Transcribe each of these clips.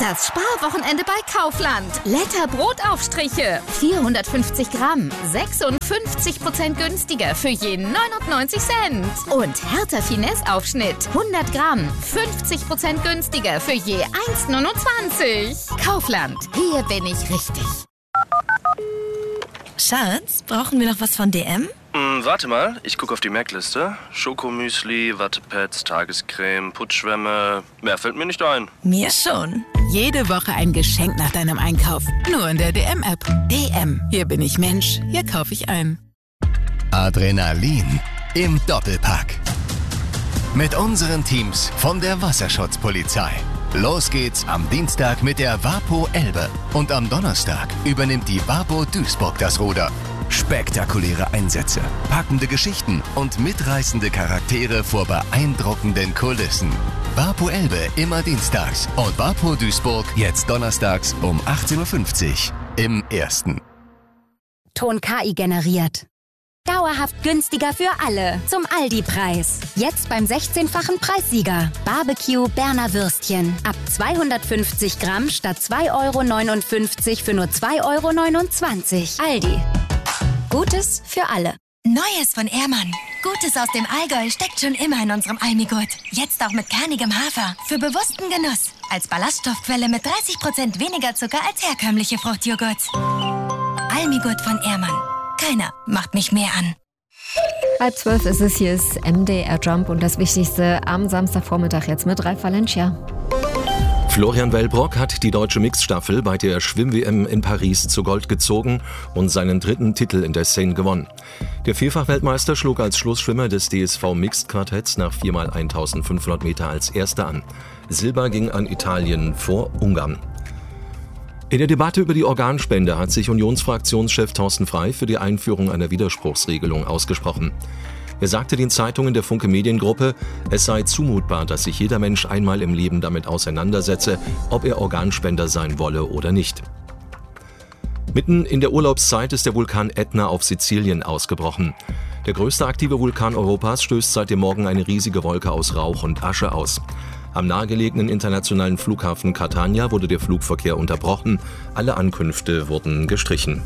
Das Sparwochenende bei Kaufland. Letter Brotaufstriche. 450 Gramm. 56% günstiger für je 99 Cent. Und Hertha Finesse Aufschnitt. 100 Gramm. 50% günstiger für je 1,29. Kaufland. Hier bin ich richtig. Schatz, brauchen wir noch was von DM? Warte mal, ich gucke auf die Merkliste. Schokomüsli, Wattepads, Tagescreme, Putzschwämme. Mehr fällt mir nicht ein. Mir schon. Jede Woche ein Geschenk nach deinem Einkauf. Nur in der DM-App. DM. Hier bin ich Mensch. Hier kaufe ich ein. Adrenalin im Doppelpack. Mit unseren Teams von der Wasserschutzpolizei. Los geht's am Dienstag mit der Wapo Elbe. Und am Donnerstag übernimmt die Wapo Duisburg das Ruder. Spektakuläre Einsätze, packende Geschichten und mitreißende Charaktere vor beeindruckenden Kulissen. Wapo Elbe immer dienstags und Wapo Duisburg jetzt donnerstags um 18.50 Uhr im Ersten. Ton KI generiert. Dauerhaft günstiger für alle. Zum Aldi-Preis. Jetzt beim 16-fachen Preissieger. Barbecue Berner Würstchen. Ab 250 Gramm statt 2,59 € für nur 2,29 €. Aldi. Gutes für alle. Neues von Ehrmann. Gutes aus dem Allgäu steckt schon immer in unserem Almigurt. Jetzt auch mit kernigem Hafer. Für bewussten Genuss. Als Ballaststoffquelle mit 30% weniger Zucker als herkömmliche Fruchtjoghurt. Almigurt von Ehrmann. Keiner macht mich mehr an. 11:30 ist es, hier ist MDR Jump und das Wichtigste am Samstagvormittag jetzt mit Ralf Valencia. Florian Wellbrock hat die deutsche Mixstaffel bei der Schwimm-WM in Paris zu Gold gezogen und seinen 3. Titel in der Seine gewonnen. Der Vierfach-Weltmeister schlug als Schlussschwimmer des DSV-Mixed-Quartetts nach 4x1500 Meter als Erster an. Silber ging an Italien vor Ungarn. In der Debatte über die Organspende hat sich Unionsfraktionschef Thorsten Frey für die Einführung einer Widerspruchsregelung ausgesprochen. Er sagte den Zeitungen der Funke Mediengruppe, es sei zumutbar, dass sich jeder Mensch einmal im Leben damit auseinandersetze, ob er Organspender sein wolle oder nicht. Mitten in der Urlaubszeit ist der Vulkan Ätna auf Sizilien ausgebrochen. Der größte aktive Vulkan Europas stößt seit dem Morgen eine riesige Wolke aus Rauch und Asche aus. Am nahegelegenen internationalen Flughafen Catania wurde der Flugverkehr unterbrochen. Alle Ankünfte wurden gestrichen.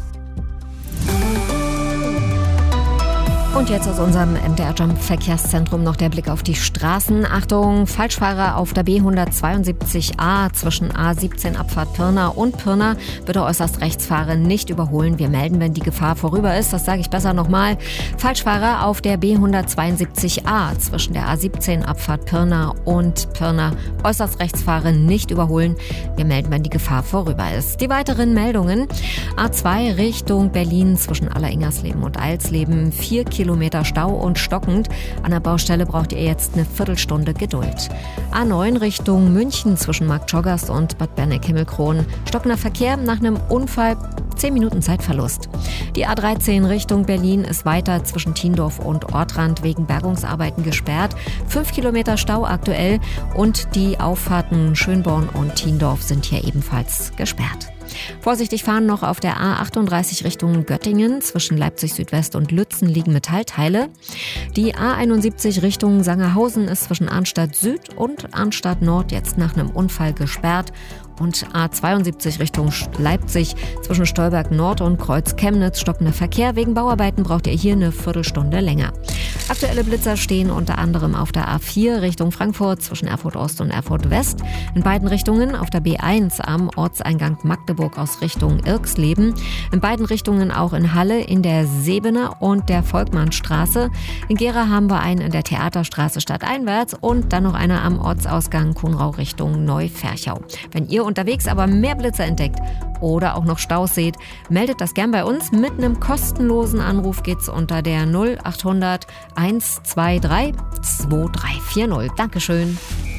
Und jetzt aus unserem MDR Jump Verkehrszentrum noch der Blick auf die Straßen. Achtung, Falschfahrer auf der B172a zwischen A17 Abfahrt Pirna und Pirna. Bitte äußerst rechts fahren, nicht überholen. Wir melden, wenn die Gefahr vorüber ist. Das sage ich besser nochmal. Falschfahrer auf der B172a zwischen der A17 Abfahrt Pirna und Pirna. Äußerst rechts fahren, nicht überholen. Wir melden, wenn die Gefahr vorüber ist. Die weiteren Meldungen. A2 Richtung Berlin zwischen Alleringers-Leben und Eilsleben. 4 Kilometer Stau und stockend. An der Baustelle braucht ihr jetzt eine Viertelstunde Geduld. A9 Richtung München zwischen Marktschogast und Bad Berneck-Himmelkron. Stockender Verkehr nach einem Unfall. 10 Minuten Zeitverlust. Die A13 Richtung Berlin ist weiter zwischen Tiendorf und Ortrand wegen Bergungsarbeiten gesperrt. 5 Kilometer Stau aktuell und die Auffahrten Schönborn und Tiendorf sind hier ebenfalls gesperrt. Vorsichtig fahren noch auf der A38 Richtung Göttingen. Zwischen Leipzig Südwest und Lützen liegen Metallteile. Die A71 Richtung Sangerhausen ist zwischen Arnstadt Süd und Arnstadt Nord jetzt nach einem Unfall gesperrt. Und A72 Richtung Leipzig zwischen Stolberg Nord und Kreuz Chemnitz stockender Verkehr. Wegen Bauarbeiten braucht ihr hier eine Viertelstunde länger. Aktuelle Blitzer stehen unter anderem auf der A4 Richtung Frankfurt zwischen Erfurt Ost und Erfurt West. In beiden Richtungen auf der B1 am Ortseingang Magdeburg aus Richtung Irksleben. In beiden Richtungen auch in Halle in der Sebener und der Volkmannstraße. In Gera haben wir einen in der Theaterstraße stadteinwärts und dann noch einer am Ortsausgang Kuhnrau Richtung Neuferchau. Wenn ihr unterwegs aber mehr Blitzer entdeckt oder auch noch Staus seht, meldet das gern bei uns. Mit einem kostenlosen Anruf geht's unter der 0800 123 2340. Dankeschön.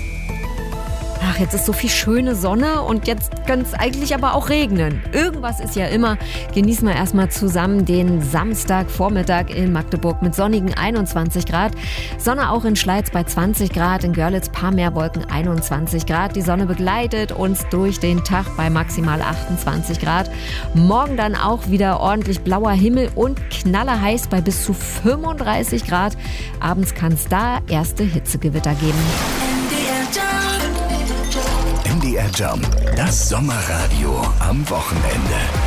Ach, jetzt ist so viel schöne Sonne und jetzt könnte es eigentlich aber auch regnen. Irgendwas ist ja immer. Genießen wir erstmal zusammen den Samstagvormittag in Magdeburg mit sonnigen 21 Grad. Sonne auch in Schleiz bei 20 Grad, in Görlitz paar mehr Wolken 21 Grad. Die Sonne begleitet uns durch den Tag bei maximal 28 Grad. Morgen dann auch wieder ordentlich blauer Himmel und knallerheiß bei bis zu 35 Grad. Abends kann es da erste Hitzegewitter geben. MDR Jump, das Sommerradio am Wochenende.